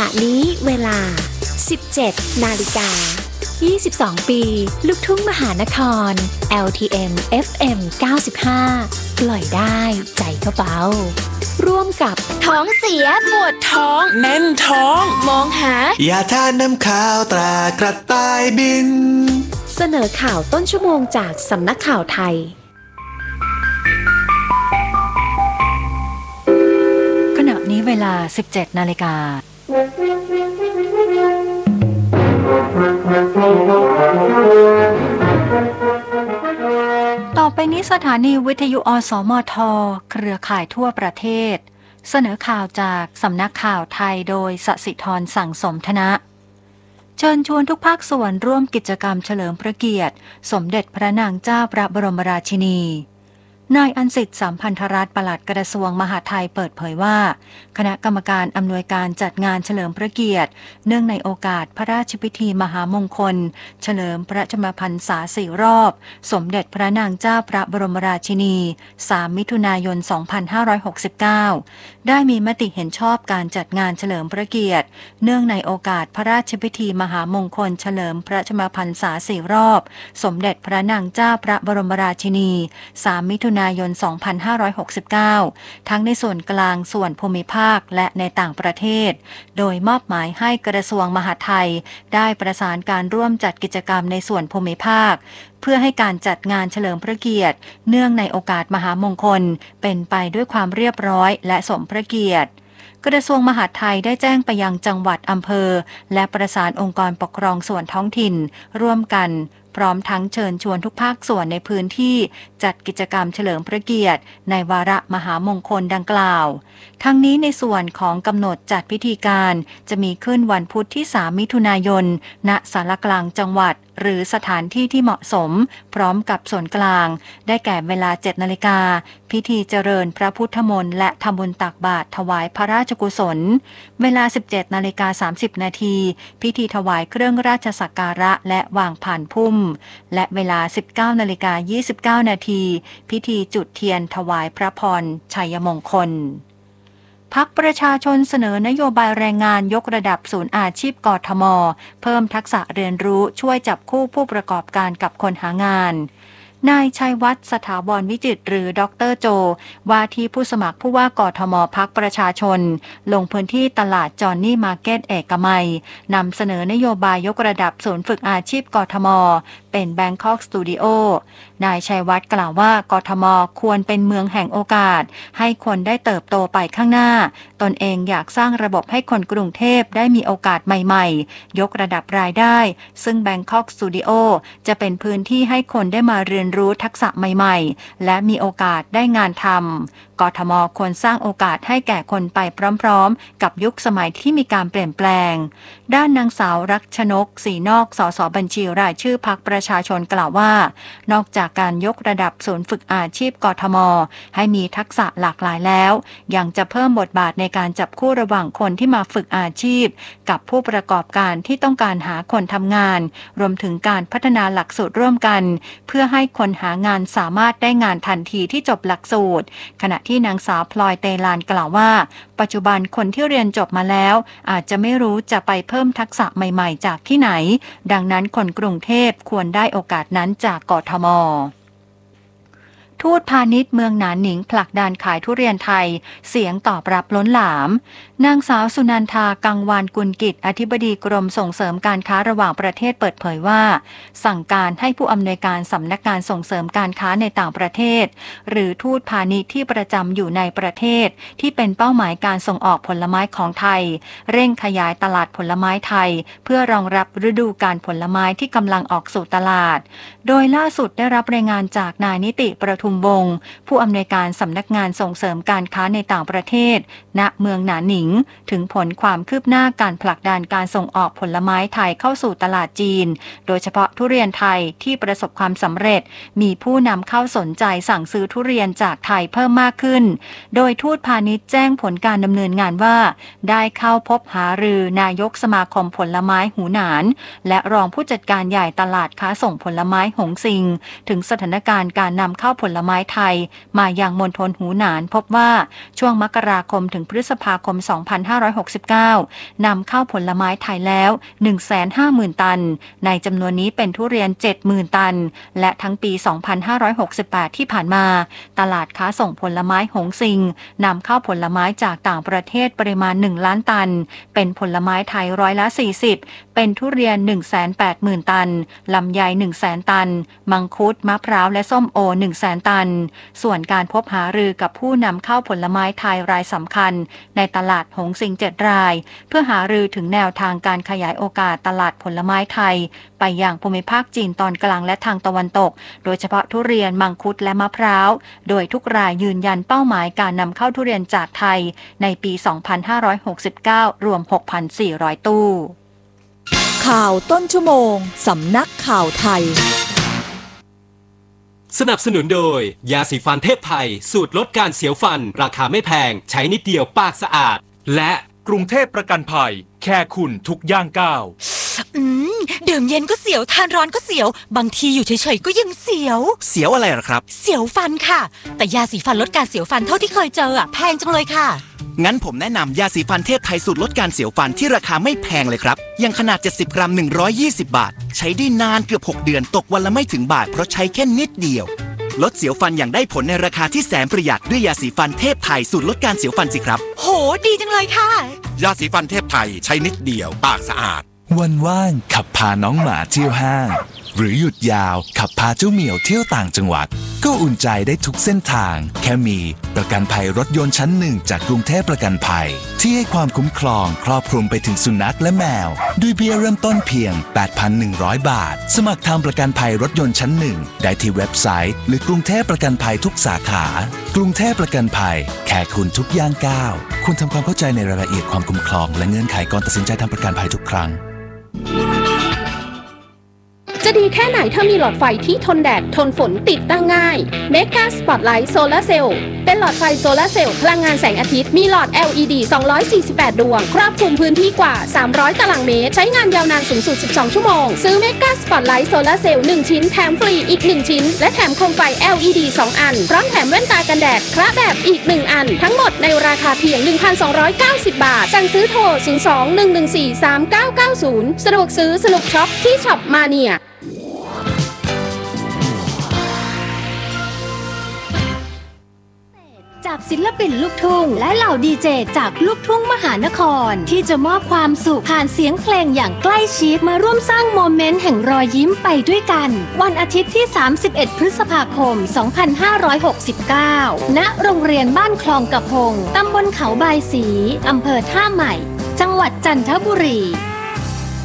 ณะนี้เวลา 17 นาฬิกา 22 ปีลูกทุ่งมหานคร LTM FM 95 ปล่อยได้ใจก็เบาร่วมกับท้องเสียปวดท้องแน่นท้องมองหายาทานน้ำขาวตรากระต่ายบินเสนอข่าวต้นชั่วโมงจากสำนักข่าวไทยขณะนี้เวลา 17 นาฬิกาต่อไปนี้สถานีวิทยุอสมทเครือข่ายทั่วประเทศเสนอข่าวจากสำนักข่าวไทยโดยสศิธรสั่งสมธนะเชิญชวนทุกภาคส่วนร่วมกิจกรรมเฉลิมพระเกียรติสมเด็จพระนางเจ้าพระบรมราชินีนายอันสิทธิ์สัมพันธรัตน์ปลัดกระทรวงมหาดไทยเปิดเผยว่าคณะกรรมการอำนวยการจัดงานเฉลิมพระเกียรติเนื่องในโอกาสพระราชพิธีมหามงคลเฉลิมพระชนมพรรษา4 รอบสมเด็จพระนางเจ้าพระบรมราชินี3 มิถุนายน 2569ได้มีมติเห็นชอบการจัดงานเฉลิมพระเกียรติเนื่องในโอกาสพระราชพิธีมหามงคลเฉลิมพระชนมพรรษา4 รอบสมเด็จพระนางเจ้าพระบรมราชินี3 มิถุนายน 2569ทั้งในส่วนกลางส่วนภูมิภาคและในต่างประเทศโดยมอบหมายให้กระทรวงมหาดไทยได้ประสานการร่วมจัดกิจกรรมในส่วนภูมิภาคเพื่อให้การจัดงานเฉลิมพระเกียรติเนื่องในโอกาสมหามงคลเป็นไปด้วยความเรียบร้อยและสมพระเกียรติกระทรวงมหาดไทยได้แจ้งไปยังจังหวัดอำเภอและประสานองค์กรปกครองส่วนท้องถิ่นร่วมกันพร้อมทั้งเชิญชวนทุกภาคส่วนในพื้นที่จัดกิจกรรมเฉลิมพระเกียรติในวาระมหามงคลดังกล่าวทั้งนี้ในส่วนของกำหนดจัดพิธีการจะมีขึ้นวันพุธที่3 มิถุนายนณศาลากลางจังหวัดหรือสถานที่ที่เหมาะสมพร้อมกับส่วนกลางได้แก่เวลา 7 นาฬิกาพิธีเจริญพระพุทธมนต์และทำบุญตักบาตรถวายพระราชกุศลเวลา 17:30 นาทีพิธีถวายเครื่องราชสักการะและวางผ่านพุ่มและเวลา 19:29 นาทีพิธีจุดเทียนถวายพระพรชัยมงคลพรรคประชาชนเสนอนโยบายแรงงานยกระดับศูนย์อาชีพกทม.เพิ่มทักษะเรียนรู้ช่วยจับคู่ผู้ประกอบการกับคนหางานนายชัยวัฒน์สถาบรวิจิตรหรือดร.โจว่าที่ผู้สมัครผู้ว่ากทม.พรรคประชาชนลงพื้นที่ตลาดจอห์นนี่มาร์เก็ตเอกมัยนำเสนอนโยบายยกระดับศูนย์ฝึกอาชีพกทม.เป็น Bangkok Studio นายชัยวัฒน์กล่าวว่ากทม.ควรเป็นเมืองแห่งโอกาสให้คนได้เติบโตไปข้างหน้าตนเองอยากสร้างระบบให้คนกรุงเทพได้มีโอกาสใหม่ๆยกระดับรายได้ซึ่ง Bangkok Studio จะเป็นพื้นที่ให้คนได้มาเรียนรู้ทักษะใหม่ๆและมีโอกาสได้งานทำกทม.ควรสร้างโอกาสให้แก่คนไปพร้อมๆกับยุคสมัยที่มีการเปลี่ยนแปลงด้านนางสาวรักชนกศรีนอกสสบัญชีรายชื่อพรรคประชาชนกล่าวว่านอกจากการยกระดับศูนย์ฝึกอาชีพกทม.ให้มีทักษะหลากหลายแล้วยังจะเพิ่มบทบาทในการจับคู่ระหว่างคนที่มาฝึกอาชีพกับผู้ประกอบการที่ต้องการหาคนทำงานรวมถึงการพัฒนาหลักสูตรร่วมกันเพื่อให้คนหางานสามารถได้งานทันทีที่จบหลักสูตรขณะที่นางสาวพลอยเตลานกล่าวว่าปัจจุบันคนที่เรียนจบมาแล้วอาจจะไม่รู้จะไปเพิ่มทักษะใหม่ๆจากที่ไหนดังนั้นคนกรุงเทพควรได้โอกาสนั้นจากกทม.ทูตพาณิชย์เมืองหนานหนิงผลักดันขายทุเรียนไทยเสียงตอบรับล้นหลามนางสาวสุนันทากังวานกุลกิจอธิบดีกรมส่งเสริมการค้าระหว่างประเทศเปิดเผยว่าสั่งการให้ผู้อำนวยการสำนักงานส่งเสริมการค้าในต่างประเทศหรือทูตพาณิชย์ที่ประจำอยู่ในประเทศที่เป็นเป้าหมายการส่งออกผลไม้ของไทยเร่งขยายตลาดผลไม้ไทยเพื่อรองรับฤดูกาลผลไม้ที่กำลังออกสู่ตลาดโดยล่าสุดได้รับรายงานจากนายนิติประทุมวงศ์ผู้อำนวยการสำนักงานส่งเสริมการค้าในต่างประเทศณเมืองหนานหนิงถึงผลความคืบหน้าการผลักดันการส่งออกผลไม้ไทยเข้าสู่ตลาดจีนโดยเฉพาะทุเรียนไทยที่ประสบความสำเร็จมีผู้นำเข้าสนใจสั่งซื้อทุเรียนจากไทยเพิ่มมากขึ้นโดยทูตพาณิชย์แจ้งผลการดำเนินงานว่าได้เข้าพบหารือนายกสมาคมผลไม้หูหนานและรองผู้จัดการใหญ่ตลาดค้าส่งผลไม้หงซิงถึงสถานการณ์การนำเข้าผลไม้ไทยมายังมณฑลหูหนานพบว่าช่วงมกราคมถึงพฤษภาคม 2569 นำเข้าผลไม้ไทยแล้ว 150,000 ตันในจำนวนนี้เป็นทุเรียน 70,000 ตันและทั้งปี 2568 ที่ผ่านมาตลาดค้าส่งผลไม้หงสิงนำเข้าผลไม้จากต่างประเทศปริมาณ 1 ล้านตันเป็นผลไม้ไทย40%เป็นทุเรียน 180,000 ตันลำไย 100,000 ตันมังคุดมะพร้าวและส้มโอ 100,000 ตันส่วนการพบหารือกับผู้นำเข้าผลไม้ไทยรายสำคัญในตลาดหงสิง 7 รายเพื่อหารือถึงแนวทางการขยายโอกาสตลาดผลไม้ไทยไปยังภูมิภาคจีนตอนกลางและทางตะวันตกโดยเฉพาะทุเรียนมังคุดและมะพร้าวโดยทุกรายยืนยันเป้าหมายการนำเข้าทุเรียนจากไทยในปี 2569 รวม 6,400 ตู้ข่าวต้นชั่วโมงสำนักข่าวไทยสนับสนุนโดยยาสีฟันเทพไทยสูตรลดการเสียวฟันราคาไม่แพงใช้นิดเดียวปากสะอาดและกรุงเทพประกันภัยแค่คุณทุกย่างก้าวดื่มเย็นก็เสียวทานร้อนก็เสียวบางทีอยู่เฉยๆก็ยังเสียวอะไรหรอครับเสียวฟันค่ะแต่ยาสีฟันลดการเสียวฟันเท่าที่เคยเจอแพงจังเลยค่ะงั้นผมแนะนำยาสีฟันเทพไทยสูตรลดการเสียวฟันที่ราคาไม่แพงเลยครับอย่างขนาด70 กรัม120 บาทใช้ได้นานเกือบ6 เดือนตกวันละไม่ถึงบาทเพราะใช้แค่นิดเดียวลดเสียวฟันอย่างได้ผลในราคาที่แสนประหยัดด้วยยาสีฟันเทพไทยสูตรลดการเสียวฟันสิครับโหดีจังเลยค่ะยาสีฟันเทพไทยใช้นิดเดียวปากสะอาดวันว่างขับพาน้องหมาเที่ยวห้างหรือหยุดยาวขับพาเจ้าเหมียวเที่ยวต่างจังหวัดก็อุ่นใจได้ทุกเส้นทางแค่มีประกันภัยรถยนต์ชั้น1จากกรุงเทพประกันภัยที่ให้ความคุ้มครองครอบคลุมไปถึงสุนัขและแมวด้วยเบี้ยเริ่มต้นเพียง 8,100 บาทสมัครทำประกันภัยรถยนต์ชั้น1ได้ที่เว็บไซต์หรือกรุงเทพประกันภัยทุกสาขากรุงเทพประกันภัยแค่คุณทุกย่างก้าวคุณทำความเข้าใจในรายละเอียดความคุ้มครองและเงื่อนไขก่อนตัดสินใจทำประกันภัยทุกครั้งจะดีแค่ไหนถ้ามีหลอดไฟที่ทนแดดทนฝนติดตั้งง่าย Mega Spotlight Solar Cell เป็นหลอดไฟโซลาร์เซลล์พลังงานแสงอาทิตย์มีหลอด LED 248 ดวงครอบคลุมพื้นที่กว่า300ตารางเมตรใช้งานยาวนานสูงสุด12ชั่วโมงซื้อ Mega Spotlight Solar Cell 1 ชิ้นแถมฟรีอีก1ชิ้นและแถมโคมไฟ LED 2 อันพร้อมแถมแว่นตากันแดดคระแบบอีก1อันทั้งหมดในราคาเพียง 1,290 บาทสั่งซื้อโทร 02-114-3990 สะดวกซื้อสนุกช็อปที่ช็อปมาเนียจากศิลปินลูกทุ่งและเหล่าดีเจจากลูกทุ่งมหานครที่จะมอบความสุขผ่านเสียงเพลงอย่างใกล้ชิดมาร่วมสร้างโมเมนต์แห่งรอยยิ้มไปด้วยกันวันอาทิตย์ที่31พฤษภาคม2569ณโรงเรียนบ้านคลองกระพงตำบลเขาบายศรีอำเภอท่าใหม่จังหวัดจันทบุรี